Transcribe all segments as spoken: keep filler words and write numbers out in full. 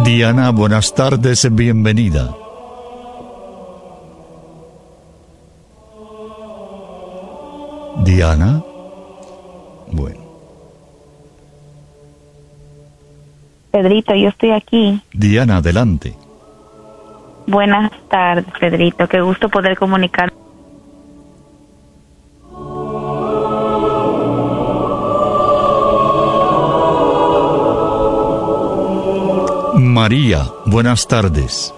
Diana, buenas tardes, bienvenida. Diana. Bueno. Pedrito, yo estoy aquí. Diana, adelante. Buenas tardes, Pedrito. Qué gusto poder comunicar. María, buenas tardes.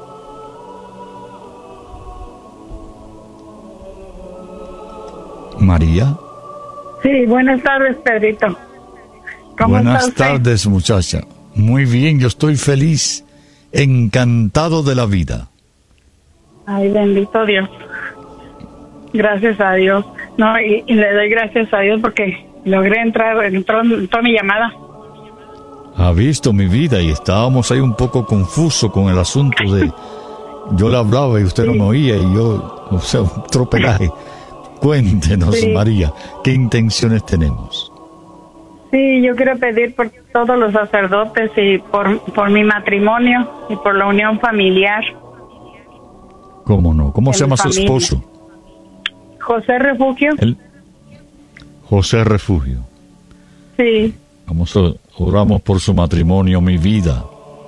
María. Sí, buenas tardes, Pedrito. ¿Cómo Buenas está usted? tardes, muchacha. Muy bien, yo estoy feliz, encantado de la vida. Ay, bendito Dios. Gracias a Dios. No, y, y le doy gracias a Dios porque logré entrar, entró, entró mi llamada. Ha visto mi vida y estábamos ahí un poco confusos con el asunto de... Yo le hablaba y usted Sí. no me oía y yo, o sea, un tropelaje. Cuéntenos, Sí. María, ¿qué intenciones tenemos? Sí, yo quiero pedir por todos los sacerdotes y por, por mi matrimonio y por la unión familiar. ¿Cómo no? ¿Cómo De se mi llama su familia. esposo? José Refugio. Él. José Refugio. Sí, Vamos a, oramos por su matrimonio, mi vida.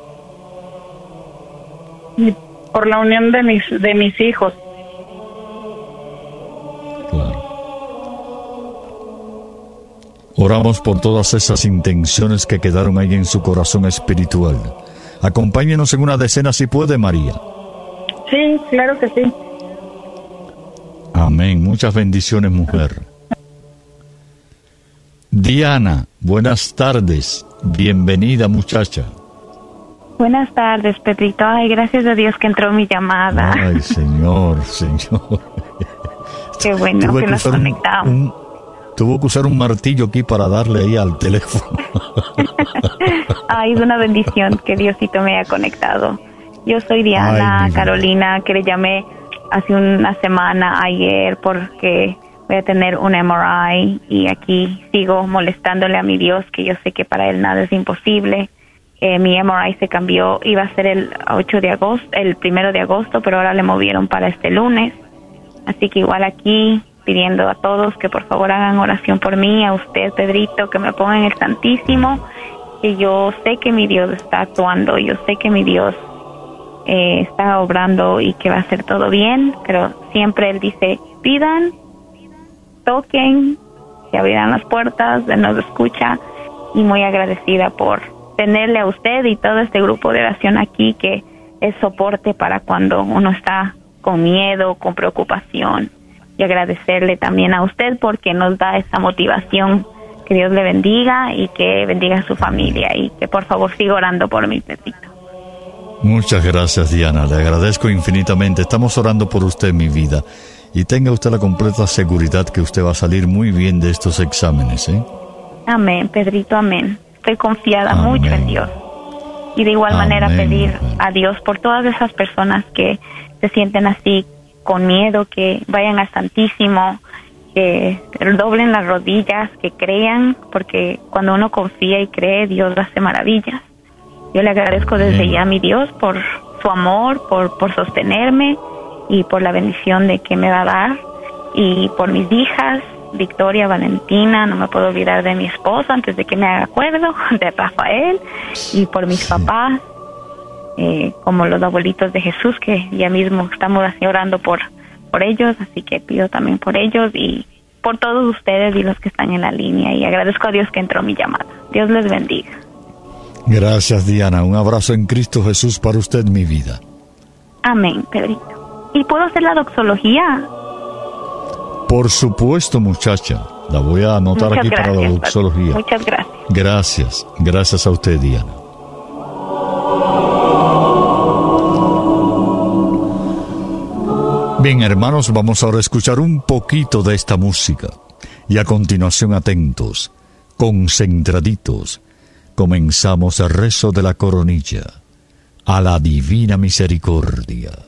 y por la unión de mis, de mis hijos. Claro. Oramos por todas esas intenciones que quedaron ahí en su corazón espiritual. Acompáñenos en una decena si puede, María. Sí, claro que sí. Amén. Muchas bendiciones, mujer. Diana, buenas tardes. Bienvenida, muchacha. Buenas tardes, Pedrito. Ay, gracias a Dios que entró mi llamada. Ay, señor, señor. Qué bueno Tuve que que nos usar un- conectamos. un- tuvo que usar un martillo aquí para darle ahí al teléfono. Ay, es una bendición que Diosito me haya conectado. Yo soy Diana Ay, mi vida. Carolina, que le llamé hace una semana, ayer, porque voy a tener un M R I y aquí sigo molestándole a mi Dios, que yo sé que para Él nada es imposible. Eh, mi M R I se cambió, iba a ser el ocho de agosto, el primero de agosto, pero ahora le movieron para este lunes. Así que igual aquí pidiendo a todos que por favor hagan oración por mí, a usted, Pedrito, que me pongan el Santísimo, que yo sé que mi Dios está actuando, yo sé que mi Dios eh, está obrando y que va a hacer todo bien, pero siempre Él dice, pidan, toquen, se abrirán las puertas, Él nos escucha, y muy agradecida por tenerle a usted y todo este grupo de oración aquí que es soporte para cuando uno está con miedo, con preocupación, y agradecerle también a usted porque nos da esa motivación. Que Dios le bendiga y que bendiga a su familia y que por favor siga orando por mí, Pedrito. Muchas gracias, Diana. Le agradezco infinitamente. Estamos orando por usted, mi vida. Y tenga usted la completa seguridad que usted va a salir muy bien de estos exámenes, ¿eh? Amén, Pedrito, amén. Estoy confiada Amén. mucho en Dios. Y de igual Amén, manera pedir mujer. a Dios por todas esas personas que se sienten así con miedo, que vayan al Santísimo, que doblen las rodillas, que crean, porque cuando uno confía y cree, Dios hace maravillas. Yo le agradezco desde Amén. ya a mi Dios por su amor, por, por sostenerme y por la bendición de que me va a dar, y por mis hijas, Victoria, Valentina, no me puedo olvidar de mi esposo antes de que me haga acuerdo, de Rafael, y por mis Sí. papás, eh, como los abuelitos de Jesús, que ya mismo estamos así orando por, por ellos, así que pido también por ellos y por todos ustedes y los que están en la línea, y agradezco a Dios que entró mi llamada. Dios les bendiga. Gracias, Diana. Un abrazo en Cristo Jesús para usted, mi vida. Amén, Pedrito. ¿Y puedo hacer la doxología? Por supuesto, muchacha. La voy a anotar Muchas aquí para la gracias, doxología. Muchas gracias. Gracias. Gracias a usted, Diana. Bien, hermanos, vamos ahora a escuchar un poquito de esta música. Y a continuación, atentos, concentraditos, comenzamos el rezo de la coronilla a la divina misericordia.